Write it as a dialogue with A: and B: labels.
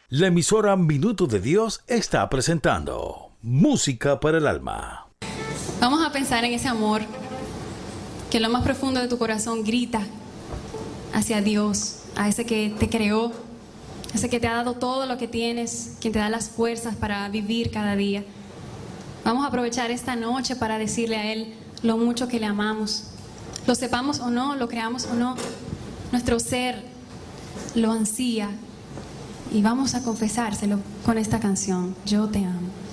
A: La emisora Minuto de Dios está presentando Música para el Alma.
B: Vamos a pensar en ese amor que en lo más profundo de tu corazón grita hacia Dios, a ese que te creó, ese que te ha dado todo lo que tienes, quien te da las fuerzas para vivir cada día. Vamos a aprovechar esta noche para decirle a Él lo mucho que le amamos. Lo sepamos o no, lo creamos o no, nuestro ser lo ansía. Y vamos a confesárselo con esta canción, Yo te amo.